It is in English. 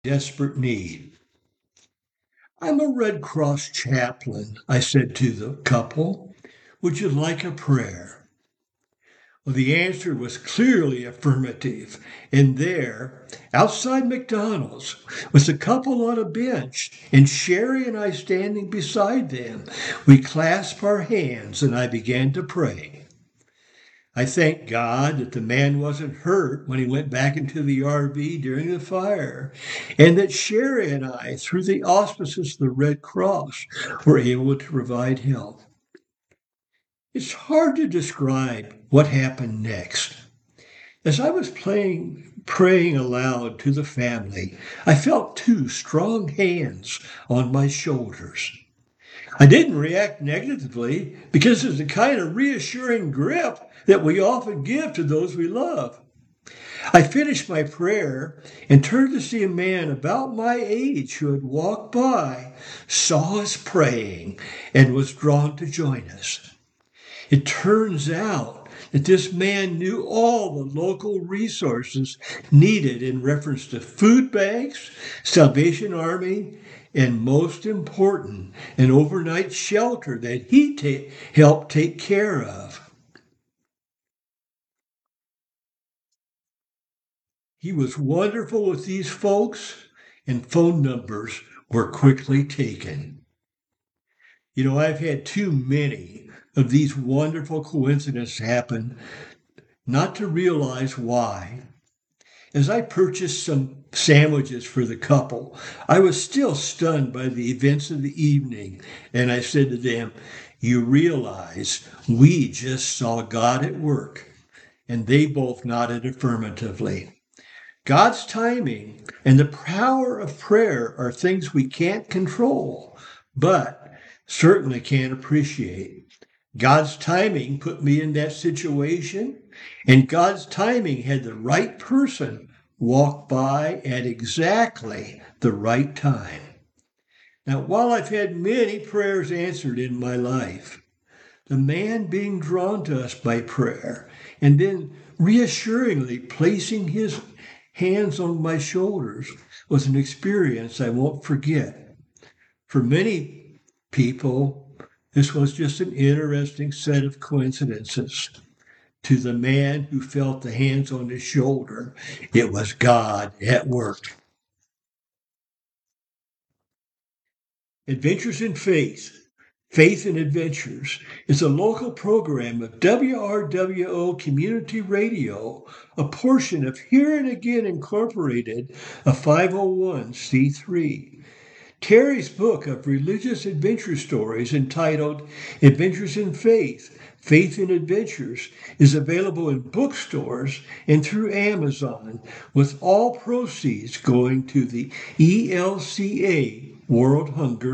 desperate need. I'm a Red Cross chaplain, I said to the couple. Would you like a prayer? Well, the answer was clearly affirmative. And there, outside McDonald's, was a couple on a bench, and Sherry and I standing beside them. We clasped our hands, and I began to pray. I thank God that the man wasn't hurt when he went back into the RV during the fire, and that Sherry and I, through the auspices of the Red Cross, were able to provide help. It's hard to describe what happened next. As I was praying aloud to the family, I felt two strong hands on my shoulders. I didn't react negatively because it's the kind of reassuring grip that we often give to those we love. I finished my prayer and turned to see a man about my age who had walked by, saw us praying, and was drawn to join us. It turns out that this man knew all the local resources needed in reference to food banks, Salvation Army, and most important, an overnight shelter that he helped take care of. He was wonderful with these folks, and phone numbers were quickly taken. You know, I've had too many of these wonderful coincidences happen not to realize why. As I purchased some sandwiches for the couple, I was still stunned by the events of the evening, and I said to them, "You realize we just saw God at work." And they both nodded affirmatively. God's timing and the power of prayer are things we can't control, but certainly can't appreciate. God's timing put me in that situation, and God's timing had the right person walk by at exactly the right time. Now, while I've had many prayers answered in my life, the man being drawn to us by prayer and then reassuringly placing his hands on my shoulders was an experience I won't forget. For many people, this was just an interesting set of coincidences. To the man who felt the hands on his shoulder, it was God at work. Adventures in Faith, Faith and Adventures, is a local program of WRWO Community Radio, a portion of Here and Again Incorporated, a 501c3. Terry's book of religious adventure stories entitled Adventures in Faith, Faith and Adventures is available in bookstores and through Amazon, with all proceeds going to the ELCA World Hunger